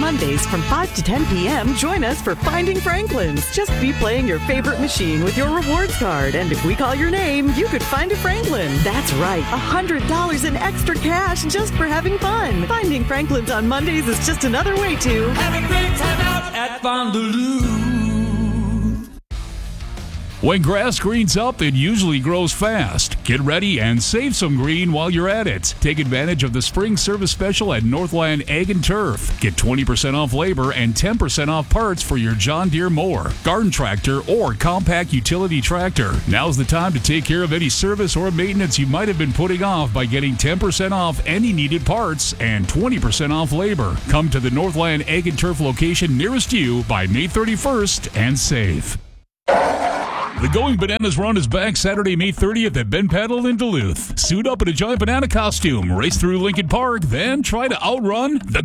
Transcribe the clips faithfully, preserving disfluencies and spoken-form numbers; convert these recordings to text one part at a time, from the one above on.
Mondays from five to ten p.m., join us for Finding Franklin's. Just be playing your favorite machine with your rewards card, and if we call your name, you could find a Franklin. That's right, one hundred dollars in extra cash just for having fun. Finding Franklin's on Mondays is just another way to have a great time out at Fondaloo. When grass greens up, it usually grows fast. Get ready and save some green while you're at it. Take advantage of the spring service special at Northland Ag and Turf. Get twenty percent off labor and ten percent off parts for your John Deere mower, garden tractor, or compact utility tractor. Now's the time to take care of any service or maintenance you might have been putting off by getting ten percent off any needed parts and twenty percent off labor. Come to the Northland Ag and Turf location nearest you by May thirty-first and save. The Going Bananas Run is back Saturday, May thirtieth at Ben Paddle in Duluth. Suit up in a giant banana costume, race through Lincoln Park, then try to outrun the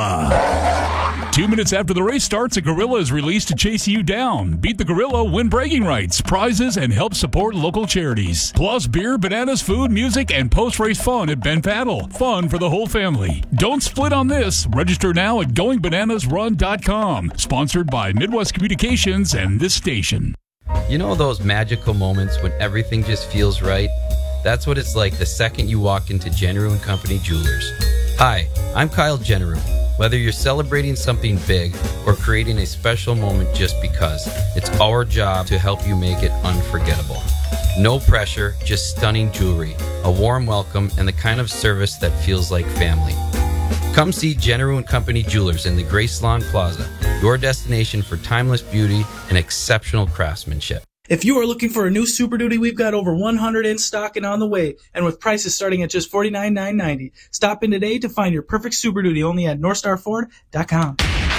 gorilla. Two minutes after the race starts, a gorilla is released to chase you down. Beat the gorilla, win bragging rights, prizes, and help support local charities. Plus beer, bananas, food, music, and post-race fun at Ben Paddle. Fun for the whole family. Don't split on this. Register now at going bananas run dot com. Sponsored by Midwest Communications and this station. You know those magical moments when everything just feels right? That's what it's like the second you walk into Jenneru and Company Jewelers. Hi, I'm Kyle Jenneru. Whether you're celebrating something big or creating a special moment just because, it's our job to help you make it unforgettable. No pressure, just stunning jewelry, a warm welcome, and the kind of service that feels like family. Come see Jenneru and Company Jewelers in the Graceland Plaza, your destination for timeless beauty and exceptional craftsmanship. If you are looking for a new Super Duty, we've got over one hundred in stock and on the way, and with prices starting at just forty-nine thousand nine hundred ninety dollars. Stop in today to find your perfect Super Duty only at north star ford dot com.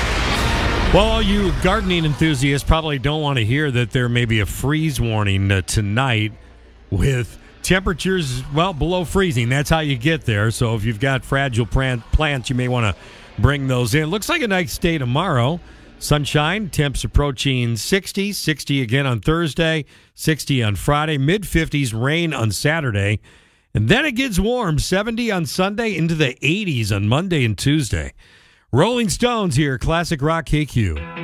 Well, all you gardening enthusiasts probably don't want to hear that there may be a freeze warning uh, tonight with temperatures, well, below freezing. That's how you get there. So if you've got fragile plant, plants, you may want to bring those in. Looks like a nice day tomorrow. Sunshine, temps approaching sixty, sixty again on Thursday, sixty on Friday, mid-fifties, rain on Saturday. And then it gets warm, seventy on Sunday, into the eighties on Monday and Tuesday. Rolling Stones here, Classic Rock K Q.